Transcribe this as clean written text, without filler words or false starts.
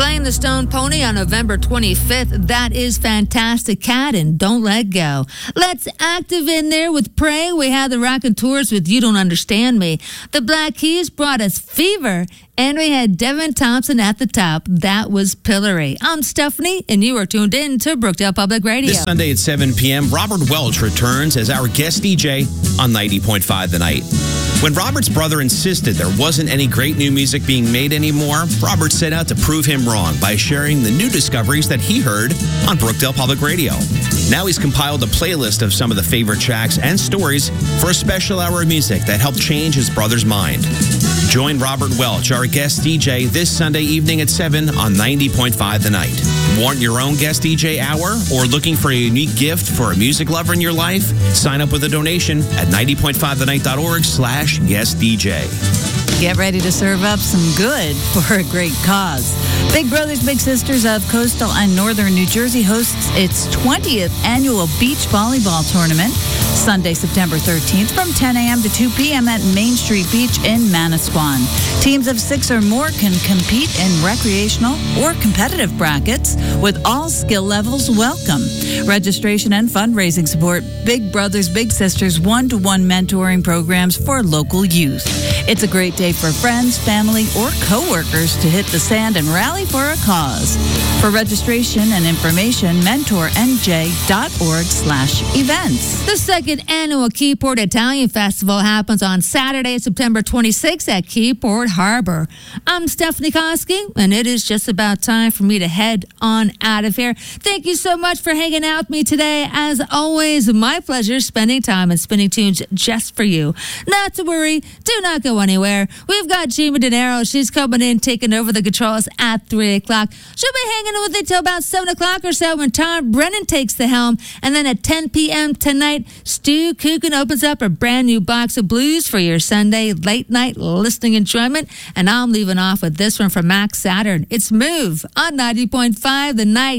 Playing the Stone Pony on November 25th. That is fantastic. Cat and Don't Let Go. Let's active in there with Pray. We had the Rockin' Tours with You Don't Understand Me. The Black Keys brought us Fever. And we had Devin Thompson at the top. That was Pillory. I'm Stephanie, and you are tuned in to Brookdale Public Radio. This Sunday at 7 p.m., Robert Welch returns as our guest DJ on 90.5 The Night. When Robert's brother insisted there wasn't any great new music being made anymore, Robert set out to prove him wrong by sharing the new discoveries that he heard on Brookdale Public Radio. Now he's compiled a playlist of some of the favorite tracks and stories for a special hour of music that helped change his brother's mind. Join Robert Welch, our guest DJ, this Sunday evening at 7 on 90.5 The Night. Want your own guest DJ hour or looking for a unique gift for a music lover in your life? Sign up with a donation at 90.5thenight.org/guest DJ. Get ready to serve up some good for a great cause. Big Brothers Big Sisters of Coastal and Northern New Jersey hosts its 20th annual beach volleyball tournament Sunday, September 13th from 10 a.m. to 2 p.m. at Main Street Beach in Manasquan. Teams of 6 or more can compete in recreational or competitive brackets with all skill levels welcome. Registration and fundraising support Big Brothers Big Sisters one-to-one mentoring programs for local youth. It's a great day for friends, family, or coworkers to hit the sand and rally for a cause. For registration and information, mentornj.org/events. The second annual Keyport Italian Festival happens on Saturday, September 26th at Keyport Harbor. I'm Stephanie Koski, and it is just about time for me to head on out of here. Thank you so much for hanging out with me today. As always, my pleasure spending time and spinning tunes just for you. Not to worry, do not go anywhere. We've got Gina De Niro. She's coming in, taking over the controls at 3 o'clock. She'll be hanging with you till about 7 o'clock or so when Tom Brennan takes the helm. And then at 10 p.m. tonight, Stu Coogan opens up a brand new box of blues for your Sunday late night listening enjoyment. And I'm leaving off with this one from Max Saturn. It's Move on 90.5 The Night.